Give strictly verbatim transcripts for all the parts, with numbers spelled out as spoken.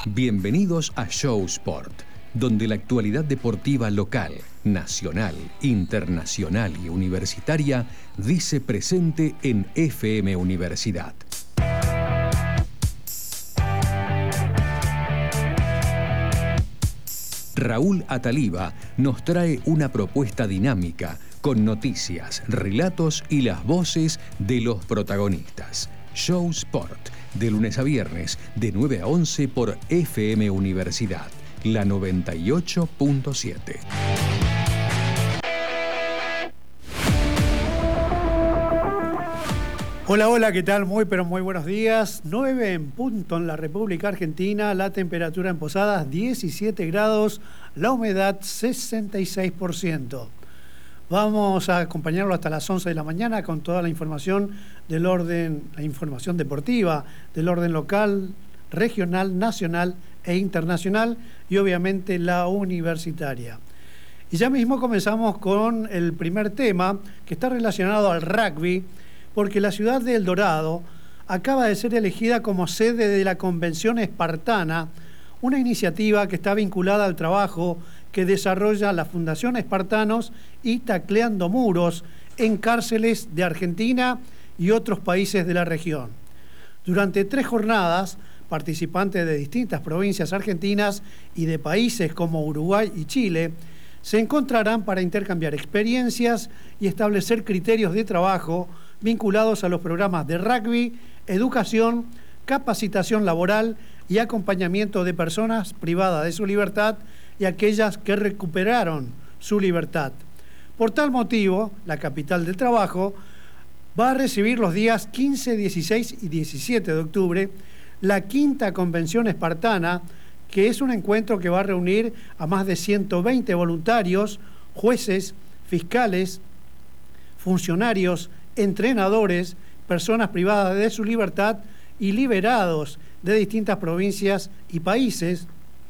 Bienvenidos a Show Sport, donde la actualidad deportiva local, nacional, internacional y universitaria dice presente en F M Universidad. Raúl Ataliba nos trae una propuesta dinámica con noticias, relatos y las voces de los protagonistas. Show Sport, de lunes a viernes, de nueve a once por F M Universidad, la noventa y ocho punto siete. Hola, hola, ¿qué tal? Muy, pero muy buenos días. nueve en punto en la República Argentina, la temperatura en Posadas diecisiete grados, la humedad sesenta y seis por ciento. Vamos a acompañarlo hasta las once de la mañana con toda la información del orden, la información deportiva, del orden local, regional, nacional e internacional y obviamente la universitaria. Y ya mismo comenzamos con el primer tema que está relacionado al rugby, porque la ciudad de El Dorado acaba de ser elegida como sede de la Convención Espartana, una iniciativa que está vinculada al trabajo que desarrolla la Fundación Espartanos y Tacleando Muros en cárceles de Argentina y otros países de la región. Durante tres jornadas, participantes de distintas provincias argentinas y de países como Uruguay y Chile se encontrarán para intercambiar experiencias y establecer criterios de trabajo vinculados a los programas de rugby, educación, capacitación laboral y acompañamiento de personas privadas de su libertad y aquellas que recuperaron su libertad. Por tal motivo, la capital del trabajo va a recibir los días quince, dieciséis y diecisiete de octubre la quinta Convención Espartana, que es un encuentro que va a reunir a más de ciento veinte voluntarios, jueces, fiscales, funcionarios, entrenadores, personas privadas de su libertad y liberados de distintas provincias y países,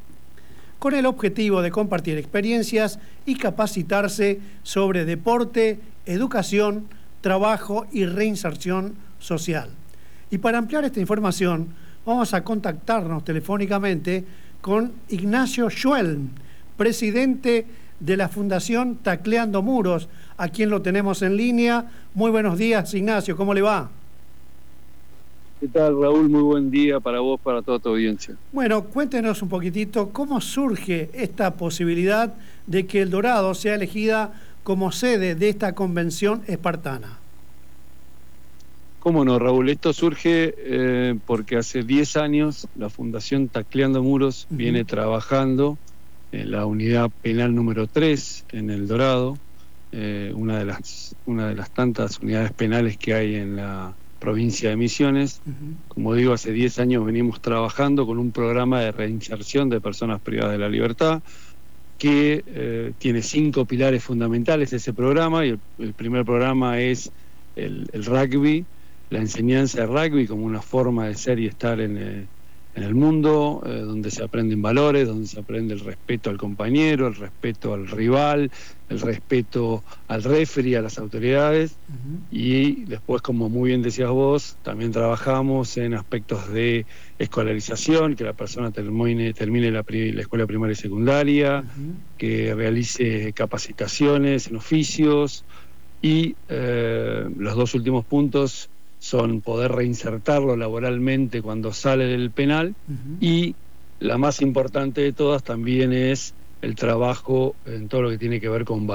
con el objetivo de compartir experiencias y capacitarse sobre deporte, educación, trabajo y reinserción social. Y para ampliar esta información, vamos a contactarnos telefónicamente con Ignacio Schwelm, presidente de la Fundación Tacleando Muros, a quien lo tenemos en línea. Muy buenos días, Ignacio, ¿cómo le va? ¿Qué tal, Raúl? Muy buen día para vos, para toda tu audiencia. Bueno, cuéntenos un poquitito cómo surge esta posibilidad de que El Dorado sea elegida como sede de esta convención espartana. Cómo no, Raúl, esto surge eh, porque hace diez años la Fundación Tacleando Muros uh-huh. viene trabajando en la unidad penal número tres en El Dorado, eh, una de las una de las tantas unidades penales que hay en la provincia de Misiones. Uh-huh. Como digo, hace diez años venimos trabajando con un programa de reinserción de personas privadas de la libertad que eh, tiene cinco pilares fundamentales ese programa, y el, el primer programa es el, el rugby, la enseñanza de rugby como una forma de ser y estar en el, en el mundo, eh, donde se aprenden valores, donde se aprende el respeto al compañero, el respeto al rival, el respeto al referee, a las autoridades. Uh-huh. Y después, como muy bien decías vos, también trabajamos en aspectos de escolarización, que la persona termine, termine la, la escuela primaria y secundaria, uh-huh. que realice capacitaciones en oficios, y eh, los dos últimos puntos son poder reinsertarlo laboralmente cuando sale del penal, uh-huh. y la más importante de todas también es el trabajo en todo lo que tiene que ver con